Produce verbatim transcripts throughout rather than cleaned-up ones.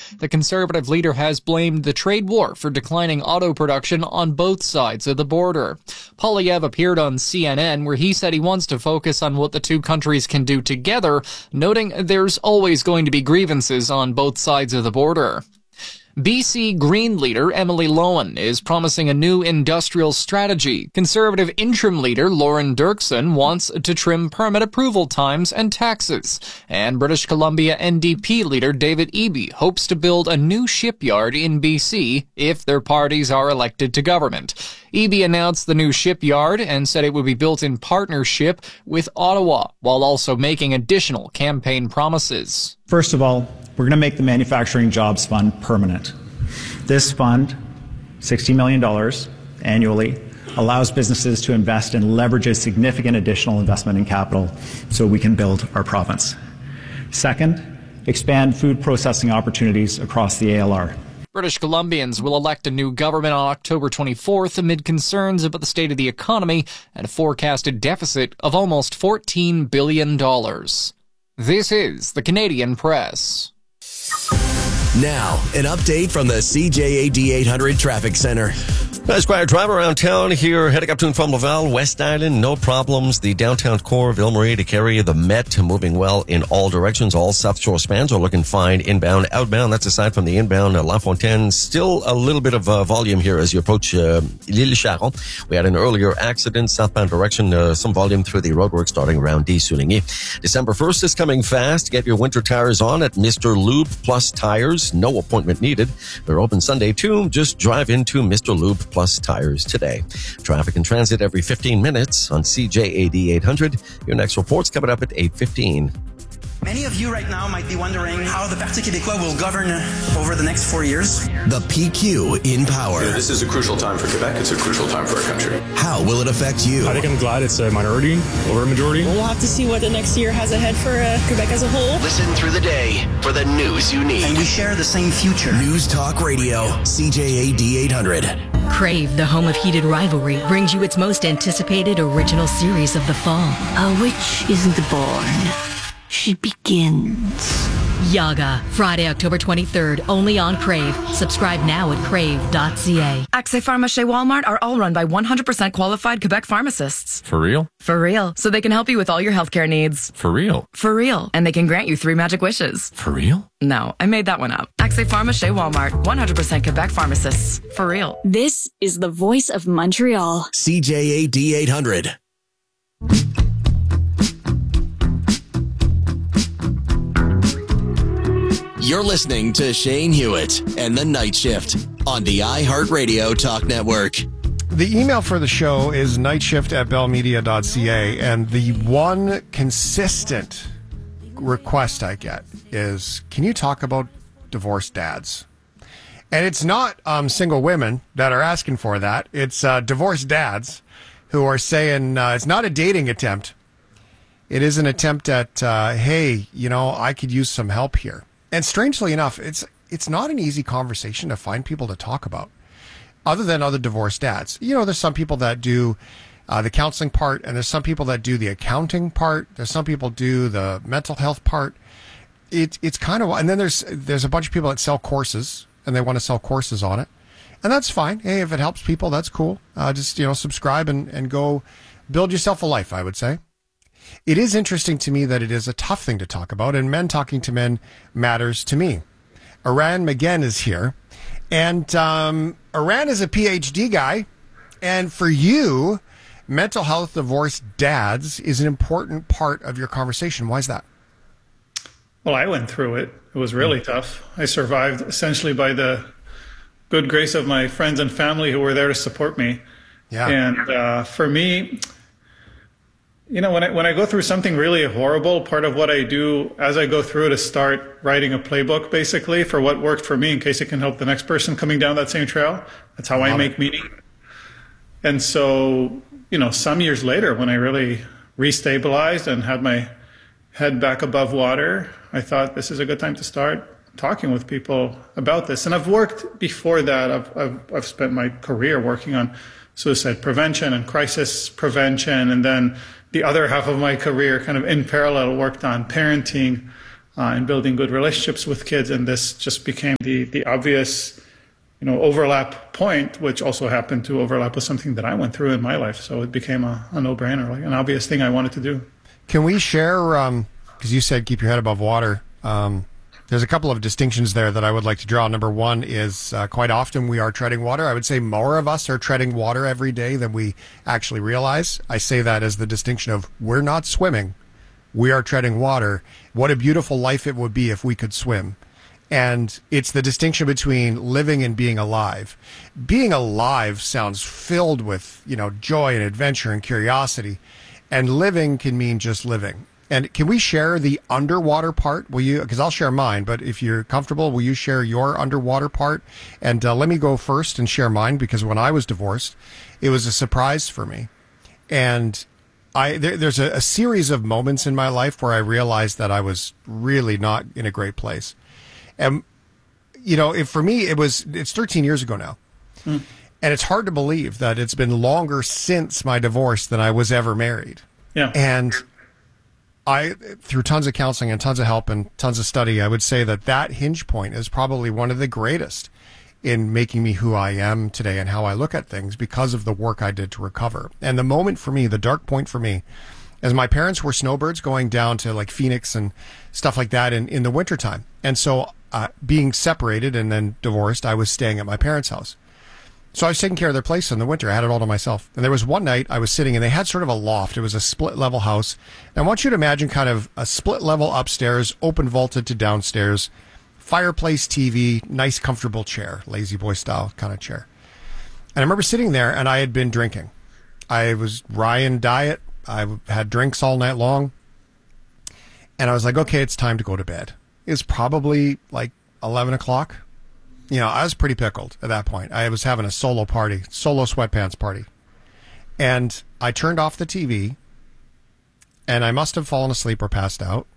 The Conservative leader has blamed the trade war for declining auto production on both sides of the border. Poilievre appeared on C N N where he said he wants to focus on what the two countries can do together, noting there's always going to be grievances on both sides of the border. B C Green leader Emily Lowen is promising a new industrial strategy. Conservative interim leader Lauren Dirksen wants to trim permit approval times and taxes. And British Columbia N D P leader David Eby hopes to build a new shipyard in B C if their parties are elected to government. Eby announced the new shipyard and said it would be built in partnership with Ottawa, while also making additional campaign promises. First of all, we're going to make the Manufacturing Jobs Fund permanent. This fund, sixty million dollars annually, allows businesses to invest and leverage a significant additional investment in capital so we can build our province. Second, expand food processing opportunities across the A L R. British Columbians will elect a new government on October twenty-fourth amid concerns about the state of the economy and a forecasted deficit of almost fourteen billion dollars. This is the Canadian Press. Now, an update from the C J A D eight hundred Traffic Center. Nice quiet drive around town here, heading up to and from Laval, West Island, no problems. The downtown core of Ville Marie to Carrie, the Met, moving well in all directions. All South Shore spans are looking fine inbound. Outbound, that's aside from the inbound, uh, La Fontaine, still a little bit of uh, volume here as you approach uh, L'Île Charon. We had an earlier accident, southbound direction, uh, some volume through the roadwork starting around D. Souligny. December first is coming fast. Get your winter tires on at Mister Lube Plus Tires. No appointment needed. They're open Sunday too. Just drive into Mister Lube Plus Tires today. Traffic and transit every fifteen minutes on C J A D eight hundred. Your next report's coming up at eight fifteen. Many of you right now might be wondering how the Parti Québécois will govern over the next four years. The P Q in power. Yeah, this is a crucial time for Quebec. It's a crucial time for our country. How will it affect you? I think I'm glad it's a minority over a majority. We'll have to see what the next year has ahead for uh, Quebec as a whole. Listen through the day for the news you need. And we share the same future. News Talk Radio, C J A D eight hundred. Crave, the home of heated rivalry, brings you its most anticipated original series of the fall. A witch isn't born. She begins. Yaga, Friday, October twenty-third, only on Crave. Subscribe now at crave dot c a. Accès Pharmacie Walmart are all run by one hundred percent qualified Quebec pharmacists. For real? For real. So they can help you with all your healthcare needs. For real? For real. And they can grant you three magic wishes. For real? No, I made that one up. Accès Pharmacie Walmart, one hundred percent Quebec pharmacists. For real. This is the voice of Montreal. C J A D eight hundred. You're listening to Shane Hewitt and the Night Shift on the iHeartRadio Talk Network. The email for the show is nightshift at bellmedia dot c a, and the one consistent request I get is, can you talk about divorced dads? And it's not um, single women that are asking for that. It's uh, divorced dads who are saying uh, it's not a dating attempt. It is an attempt at, uh, hey, you know, I could use some help here. And strangely enough, it's it's not an easy conversation to find people to talk about, other than other divorced dads. You know, there's some people that do uh, the counseling part, and there's some people that do the accounting part. There's some people do the mental health part. It, it's kind of, and then there's there's a bunch of people that sell courses, and they want to sell courses on it. And that's fine. Hey, if it helps people, that's cool. Uh, just, you know, subscribe and, and go build yourself a life, I would say. It is interesting to me that it is a tough thing to talk about, and men talking to men matters to me. Aran McGinn is here, and um, Aran is a P H D guy, and for you, mental health divorced dads is an important part of your conversation. Why is that? Well, I went through it. It was really tough. I survived essentially by the good grace of my friends and family who were there to support me. Yeah. And uh, for me, you know, when I, when I go through something really horrible, part of what I do as I go through it is start writing a playbook, basically, for what worked for me in case it can help the next person coming down that same trail. That's how I make meaning. And so, you know, some years later, when I really restabilized and had my head back above water, I thought this is a good time to start talking with people about this. And I've worked before that. I've, I've, I've spent my career working on suicide prevention and crisis prevention, and then the other half of my career kind of in parallel worked on parenting, uh, and building good relationships with kids. And this just became the, the obvious, you know, overlap point, which also happened to overlap with something that I went through in my life. So it became a, a no-brainer, like an obvious thing I wanted to do. Can we share, um, because you said keep your head above water, um, there's a couple of distinctions there that I would like to draw. Number one is uh, quite often we are treading water. I would say more of us are treading water every day than we actually realize. I say that as the distinction of we're not swimming, we are treading water. What a beautiful life it would be if we could swim. And it's the distinction between living and being alive. Being alive sounds filled with, you know, joy and adventure and curiosity. And living can mean just living. And can we share the underwater part? Will you? Because I'll share mine, but if you're comfortable, will you share your underwater part? And uh, let me go first and share mine, because when I was divorced, it was a surprise for me. And I there, there's a, a series of moments in my life where I realized that I was really not in a great place. And, you know, if, for me, it was, it's thirteen years ago now. Mm. And it's hard to believe that it's been longer since my divorce than I was ever married. Yeah. And I, through tons of counseling and tons of help and tons of study, I would say that that hinge point is probably one of the greatest in making me who I am today and how I look at things, because of the work I did to recover. And the moment for me, the dark point for me, as my parents were snowbirds going down to like Phoenix and stuff like that in, in the wintertime. And so uh, being separated and then divorced, I was staying at my parents' house. So I was taking care of their place in the winter. I had it all to myself. And there was one night I was sitting, and they had sort of a loft. It was a split-level house. And I want you to imagine kind of a split-level upstairs, open vaulted to downstairs, fireplace, T V, nice comfortable chair, lazy boy style kind of chair. And I remember sitting there, and I had been drinking. I was Ryan diet. I had drinks all night long. And I was like, okay, it's time to go to bed. It was probably like eleven o'clock. You know, I was pretty pickled at that point. I was having a solo party, solo sweatpants party. And I turned off the T V, and I must have fallen asleep or passed out.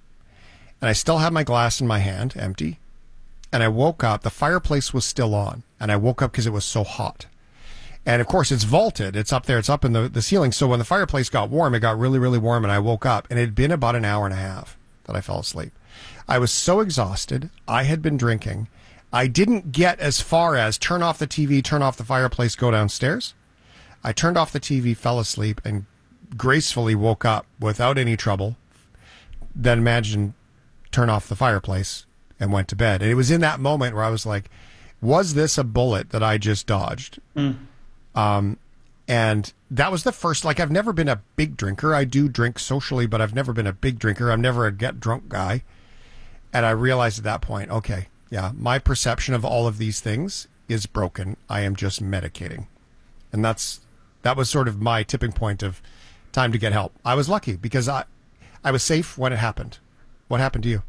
And I still had my glass in my hand, empty. And I woke up. The fireplace was still on. And I woke up because it was so hot. And, of course, it's vaulted. It's up there. It's up in the, the ceiling. So when the fireplace got warm, it got really, really warm, and I woke up. And it had been about an hour and a half that I fell asleep. I was so exhausted. I had been drinking. I didn't get as far as turn off the T V, turn off the fireplace, go downstairs. I turned off the T V, fell asleep, and gracefully woke up without any trouble. Then imagine turn off the fireplace and went to bed. And it was in that moment where I was like, was this a bullet that I just dodged? Mm. Um, and that was the first, like, I've never been a big drinker. I do drink socially, but I've never been a big drinker. I'm never a get drunk guy. And I realized at that point, okay, yeah, my perception of all of these things is broken. I am just medicating. And that's, that was sort of my tipping point of time to get help. I was lucky because I, I was safe when it happened. What happened to you?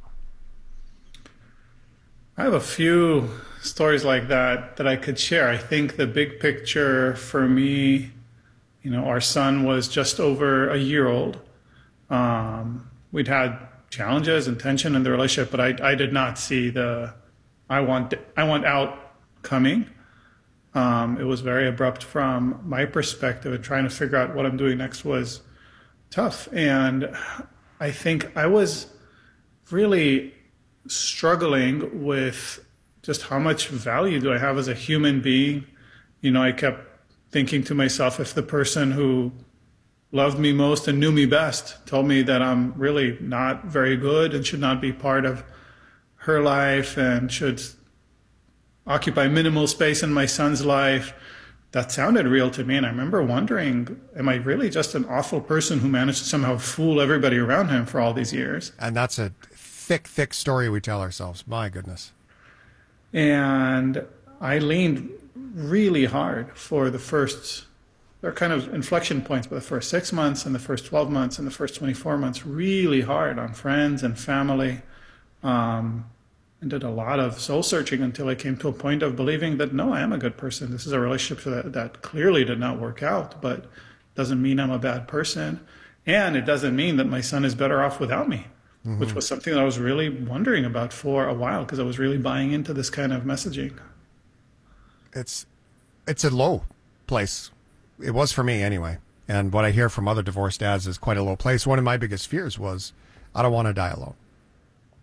I have a few stories like that that I could share. I think the big picture for me, you know, our son was just over a year old. Um, we'd had challenges and tension in the relationship, but I, I did not see the I want I want out coming. Um, it was very abrupt from my perspective, and trying to figure out what I'm doing next was tough. And I think I was really struggling with just how much value do I have as a human being. You know, I kept thinking to myself, if the person who loved me most and knew me best told me that I'm really not very good and should not be part of her life and should occupy minimal space in my son's life, that sounded real to me. And I remember wondering, am I really just an awful person who managed to somehow fool everybody around him for all these years? And that's a thick, thick story we tell ourselves. My goodness. And I leaned really hard for the first, there are kind of inflection points, but the first six months and the first twelve months and the first twenty-four months, really hard on friends and family. Um, and did a lot of soul searching until I came to a point of believing that, no, I am a good person. This is a relationship that, that clearly did not work out, but doesn't mean I'm a bad person. And it doesn't mean that my son is better off without me, mm-hmm. which was something that I was really wondering about for a while, because I was really buying into this kind of messaging. It's, it's a low place. It was for me anyway. And what I hear from other divorced dads is quite a low place. One of my biggest fears was, I don't want to die alone.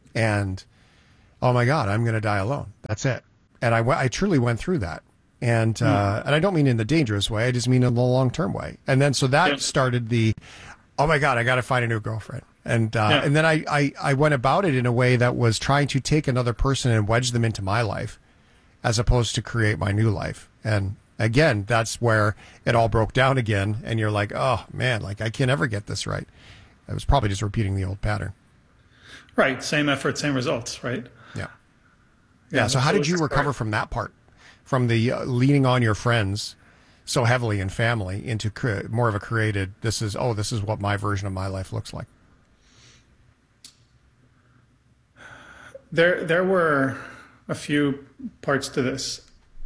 And, oh my God, I'm going to die alone. That's it. And I, I truly went through that. And, uh, and I don't mean in the dangerous way. I just mean in the long-term way. And then, so that yeah. started the, oh my God, I got to find a new girlfriend. And, uh, yeah. and then I, I, I went about it in a way that was trying to take another person and wedge them into my life as opposed to create my new life. And again, that's where it all broke down again. And you're like, oh man, like I can't ever get this right. I was probably just repeating the old pattern. Right. Same effort, same results, right? Yeah. Yeah. yeah so how did you recover from that part? From the uh, leaning on your friends so heavily and family into cre- more of a created, this is, oh, this is what my version of my life looks like? There, there were a few parts to this.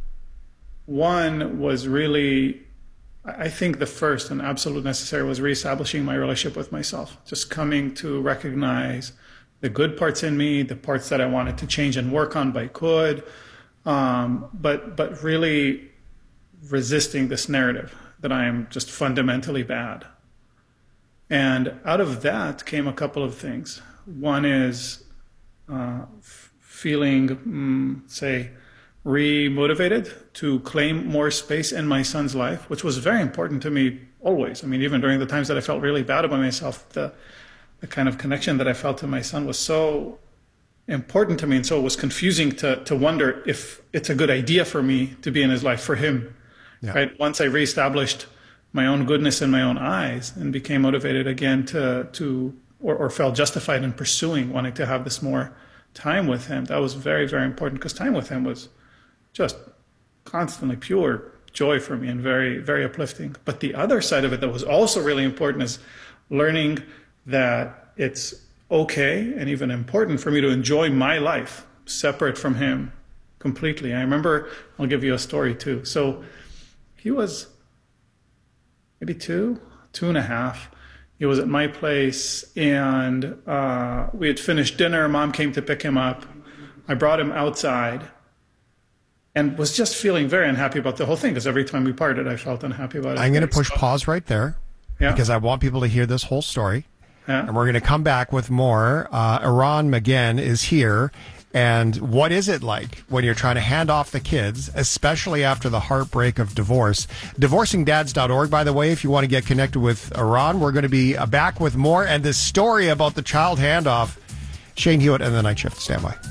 One was really, I think the first and absolute necessary was reestablishing my relationship with myself, just coming to recognize the good parts in me, the parts that I wanted to change and work on, but I could. Um, but but really resisting this narrative that I am just fundamentally bad. And out of that came a couple of things. One is uh, f- feeling, mm, say, re-motivated to claim more space in my son's life, which was very important to me always. I mean, even during the times that I felt really bad about myself, the, the kind of connection that I felt to my son was so important to me, and so it was confusing to to wonder if it's a good idea for me to be in his life for him. Yeah. Right? Once I reestablished my own goodness in my own eyes and became motivated again to to or, or felt justified in pursuing wanting to have this more time with him, that was very, very important, because time with him was just constantly pure joy for me and very, very uplifting. But the other side of it that was also really important is learning that it's okay and even important for me to enjoy my life separate from him completely. I remember, I'll give you a story too. So he was maybe two, two and a half. He was at my place and uh, we had finished dinner. Mom came to pick him up. I brought him outside and was just feeling very unhappy about the whole thing, because every time we parted, I felt unhappy about it. I'm going to push pause right there yeah. because I want people to hear this whole story. Yeah. And we're going to come back with more. Uh, Eran Maguen is here. And what is it like when you're trying to hand off the kids, especially after the heartbreak of divorce? divorcing dads dot org, by the way, if you want to get connected with Eran. We're going to be back with more and this story about the child handoff. Shane Hewitt and the Night Shift. Stand by.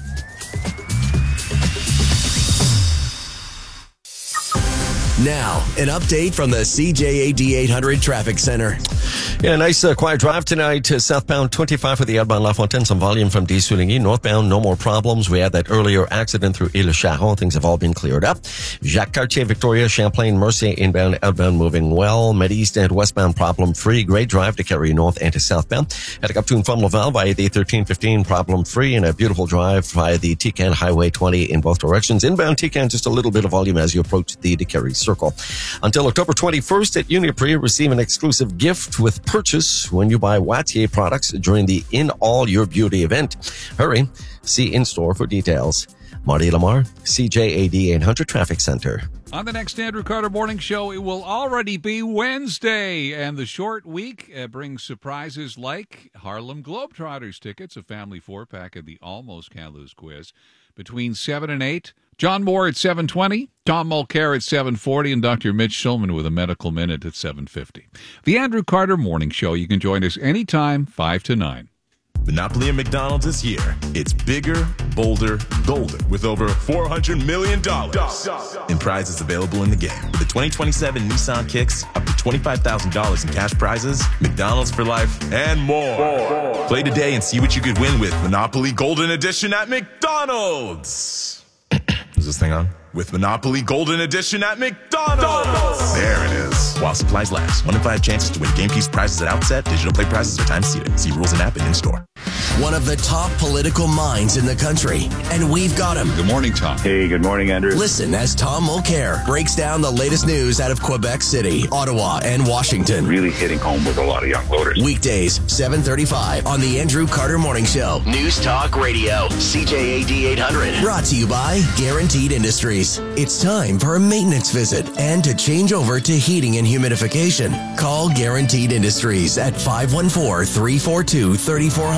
Now, an update from the C J A D eight hundred Traffic Center. Yeah, nice uh, quiet drive tonight. Uh, southbound twenty-five for the outbound La Fontaine. Some volume from Des-Souligny. Northbound, no more problems. We had that earlier accident through Ile-Charon. Things have all been cleared up. Jacques Cartier, Victoria, Champlain, Mercier, inbound, outbound moving well. Med-East and westbound problem free. Great drive to carry north and to southbound. Heading up to from Laval via the thirteen fifteen problem free, and a beautiful drive via the Tican Highway twenty in both directions. Inbound Tican, just a little bit of volume as you approach the DeCarry Circle. Until October twenty-first at Uniprix, receive an exclusive gift with purchase when you buy Wattier products during the In All Your Beauty event. Hurry, see in-store for details. Marty Lamar, C J A D eight hundred Traffic Center. On the next Andrew Carter Morning Show, it will already be Wednesday, and the short week uh, brings surprises like Harlem Globetrotters tickets, a family four-pack, and the Almost Can't Lose quiz between seven and eight. John Moore at seven twenty, Tom Mulcair at seven forty, and Doctor Mitch Schulman with a medical minute at seven fifty. The Andrew Carter Morning Show. You can join us anytime, five to nine. Monopoly at McDonald's is here. It's bigger, bolder, golden, with over four hundred million dollars in prizes available in the game. With the twenty twenty-seven Nissan Kicks, up to twenty-five thousand dollars in cash prizes, McDonald's for life, and more. more. Play today and see what you could win with Monopoly Golden Edition at McDonald's. Is this thing on? With Monopoly Golden Edition at McDonald's. There it is. While supplies last. One in five chances to win game piece prizes at outset. Digital play prizes are time seated. See rules and app and in-store. One of the top political minds in the country, and we've got him. Good morning, Tom. Hey, good morning, Andrew. Listen as Tom Mulcair breaks down the latest news out of Quebec City, Ottawa, and Washington. Really hitting home with a lot of young voters. Weekdays, seven thirty-five on the Andrew Carter Morning Show. News Talk Radio, C J A D eight hundred. Brought to you by Guaranteed Industries. It's time for a maintenance visit and to change over to heating and humidification. Call Guaranteed Industries at five one four, three four two, three four zero zero.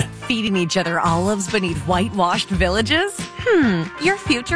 Feeding each other olives beneath whitewashed villages? Hmm, your future